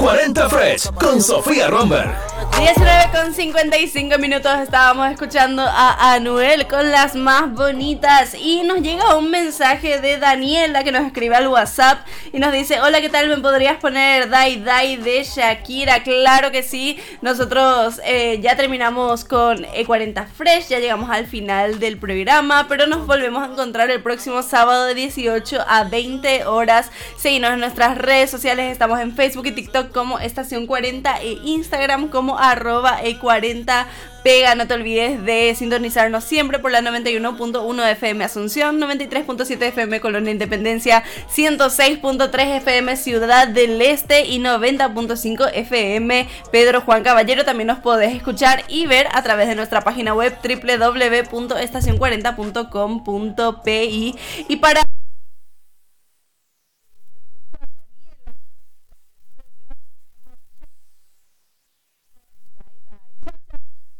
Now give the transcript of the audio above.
40 Fresh con Sofía Romberg. 19:55 estábamos escuchando a Anuel con Las Más Bonitas y nos llega un mensaje de Daniela que nos escribe al WhatsApp y nos dice: hola, ¿qué tal? ¿Me podrías poner Dai Dai de Shakira? Claro que sí, nosotros ya terminamos con 40 Fresh, ya llegamos al final del programa, pero nos volvemos a encontrar el próximo sábado de 18 a 20 horas. Seguinos en nuestras redes sociales, estamos en Facebook y TikTok como Estación 40 e Instagram como @e40 Pega. No te olvides de sintonizarnos siempre por la 91.1 FM Asunción, 93.7 FM Colonia Independencia, 106.3 FM Ciudad del Este y 90.5 FM Pedro Juan Caballero. También nos podés escuchar y ver a través de nuestra página web www.estacion40.com.pi. Y para